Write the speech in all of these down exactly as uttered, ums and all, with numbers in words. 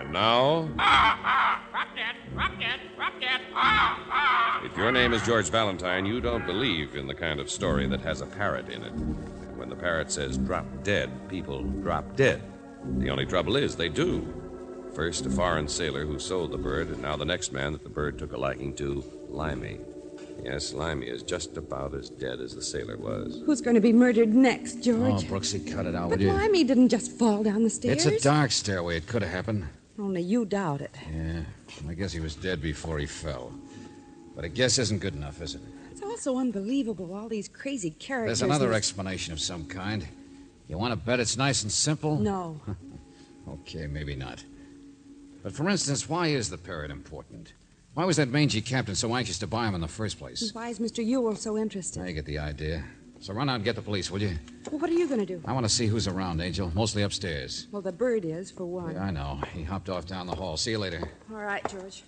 And now... Drop dead, drop dead, drop dead. If your name is George Valentine, you don't believe in the kind of story that has a parrot in it. When the parrot says drop dead, people drop dead. The only trouble is they do. First, a foreign sailor who sold the bird, and now the next man that the bird took a liking to, Limey. Yes, Limey is just about as dead as the sailor was. Who's going to be murdered next, George? Oh, Brooksy, cut it out, But will you? Limey didn't just fall down the stairs. It's a dark stairway. It could have happened. Only you doubt it. Yeah, I guess he was dead before he fell. But a guess isn't good enough, is it? It's also unbelievable, all these crazy characters. There's another and... explanation of some kind. You want to bet it's nice and simple? No. Okay, maybe not. But for instance, why is the parrot important? Why was that mangy captain so anxious to buy him in the first place? And why is Mister Ewell so interested? Now you get the idea. So run out and get the police, will you? Well, what are you going to do? I want to see who's around, Angel. Mostly upstairs. Well, the bird is, for one. Yeah, I know. He hopped off down the hall. See you later. All right, George.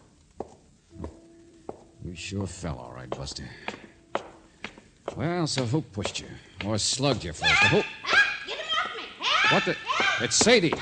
You sure fell all right, Buster. Well, so who pushed you? Or slugged you first? Who? Ah, get him off me. Help! What the? It's Sadie.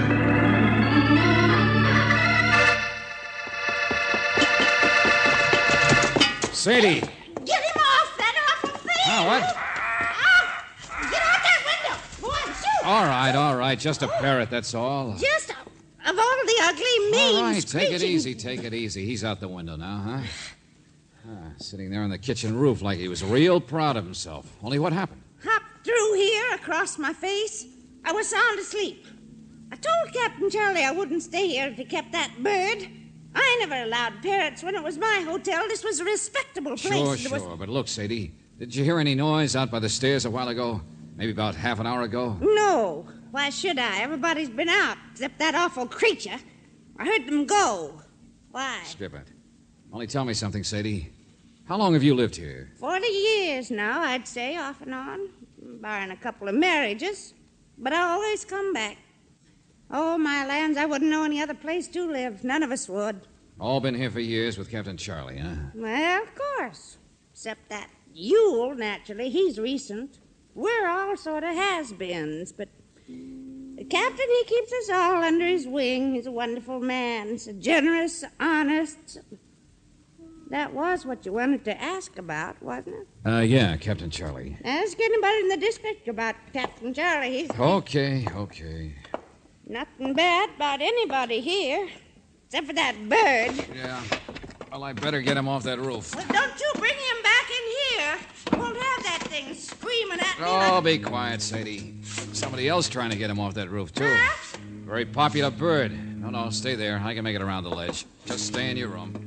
Sadie. Get him off that awful thing. Oh, what? Ah, get out that window. Go on, shoot. All right, all right. Just a parrot, that's all. Just of all the ugly, mean, All right, take it screeching- easy, take it easy. He's out the window now, huh? Ah, sitting there on the kitchen roof like he was real proud of himself. Only what happened? Hopped through here across my face. I was sound asleep. I told Captain Charlie I wouldn't stay here if he kept that bird. I never allowed parrots when it was my hotel. This was a respectable place. Sure, There was- sure. But look, Sadie, did you hear any noise out by the stairs a while ago? Maybe about half an hour ago? No. Why should I? Everybody's been out, except that awful creature. I heard them go. Why? Skip it. Only tell me something, Sadie. How long have you lived here? Forty years now, I'd say, off and on, barring a couple of marriages. But I always come back. Oh, my lands, I wouldn't know any other place to live. None of us would. All been here for years with Captain Charlie, huh? Well, of course. Except that Ewell, naturally. He's recent. We're all sort of has-beens, but the captain, he keeps us all under his wing. He's a wonderful man. So generous, honest. That was what you wanted to ask about, wasn't it? Uh, yeah, Captain Charlie. Ask anybody in the district about Captain Charlie. He's Okay, okay. nothing bad about anybody here, except for that bird. Yeah. Well, I better get him off that roof. Well, don't you bring him back in here. I won't have that thing screaming at me. Oh, like... be quiet, Sadie. Somebody else trying to get him off that roof, too. Huh? Very popular bird. No, no, stay there. I can make it around the ledge. Just stay in your room.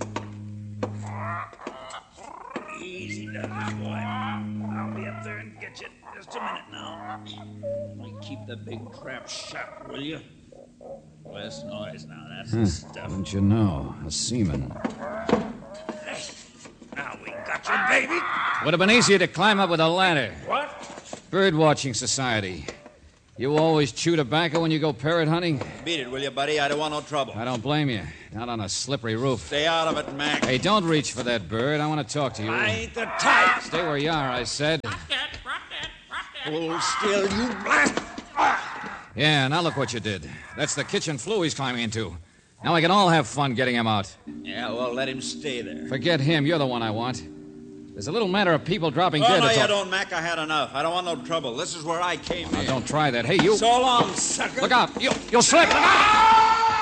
Easy does it, boy. I'll be up there and get you in just a minute now. Only keep the big trap shut, will you? Less noise now, that's the stuff. Don't you know? A seaman. Now we got you, baby. Would have been easier to climb up with a ladder. What? Birdwatching Society. You always chew tobacco when you go parrot hunting? Beat it, will you, buddy? I don't want no trouble. I don't blame you. Not on a slippery roof. Stay out of it, Mac. Hey, don't reach for that bird. I want to talk to you. I ain't the type. Stay where you are, I said. Drop dead, drop dead, drop dead. Hold still, you blast. Yeah, now look what you did. That's the kitchen flue he's climbing into. Now we can all have fun getting him out. Yeah, well, let him stay there. Forget him. You're the one I want. There's a little matter of people dropping Oh, dead. no, that's you all- don't, Mac. I had enough. I don't want no trouble. This is where I came Now, in. don't try that. Hey, you. So long, sucker. Look out. You, you'll slip. Look out!